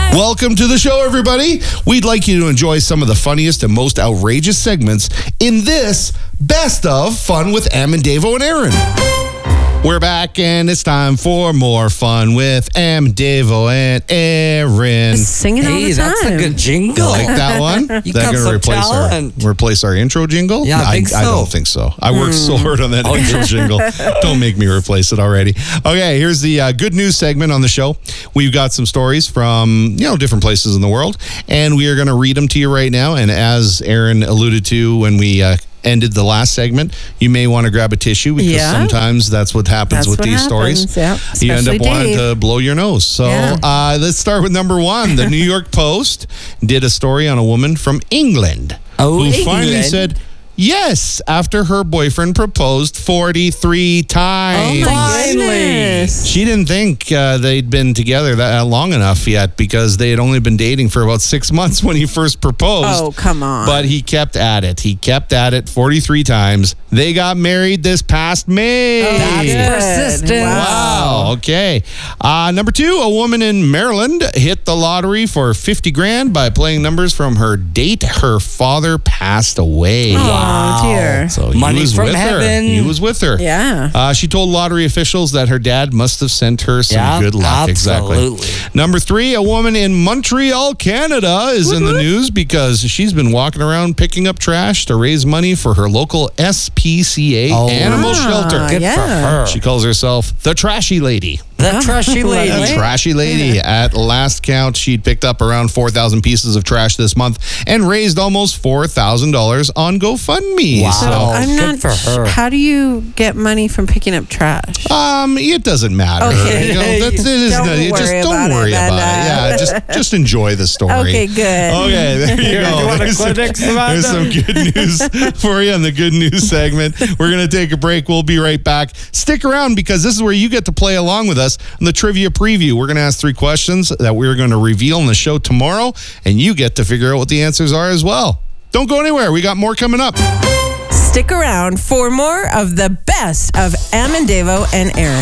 Welcome to the show, everybody. We'd like you to enjoy some of the funniest and most outrageous segments in this Best of Fun with Em and Davo and Aaron. We're back, and it's time for more fun with Em, Davo, and Aaron. Sing it all the time. That's a good jingle. Like that one? You That got gonna some replace our intro jingle? Yeah, I think so. I don't think so. I worked so hard on that intro jingle. Don't make me replace it already. Okay, here's the good news segment on the show. We've got some stories from different places in the world, and we are going to read them to you right now. And as Aaron alluded to when we ended the last segment, you may want to grab a tissue because sometimes that's what happens with these stories. Yeah. You end up Especially wanting Dave. to blow your nose. So let's start with number one. The New York Post did a story on a woman from England who finally England? said yes after her boyfriend proposed 43 times. Oh my goodness. She didn't think they'd been together that long enough yet because they had only been dating for about 6 months when he first proposed. Oh, come on. But he kept at it. He kept at it 43 times. They got married this past May. That's persistent. Wow. Okay. Number two, a woman in Maryland hit the lottery for 50 grand by playing numbers from her date. Her father passed away. Oh, dear. So Money he was from with heaven. her. He was with her. Yeah. She told lottery officials that her dad must have sent her some good luck. Absolutely. Exactly. Number three, a woman in Montreal, Canada is in the news because she's been walking around picking up trash to raise money for her local SPCA animal shelter. Good for her. She calls herself the Trashy Lady. The trashy lady. The Trashy Lady. At last count, she'd picked up around 4,000 pieces of trash this month and raised almost $4,000 on GoFundMe. Wow. So, I'm good not for her. How do you get money from picking up trash? it doesn't matter. Okay. Don't worry about it. Yeah, just enjoy the story. Okay, good. Okay, there you go. You want a There's Kleenex about there's some good news for you on the good news segment. We're going to take a break. We'll be right back. Stick around because this is where you get to play along with us on the trivia preview. We're going to ask 3 questions that we're going to reveal in the show tomorrow, and you get to figure out what the answers are as well. Don't go anywhere. We got more coming up. Stick around for more of the best of Em and Davo and Aaron.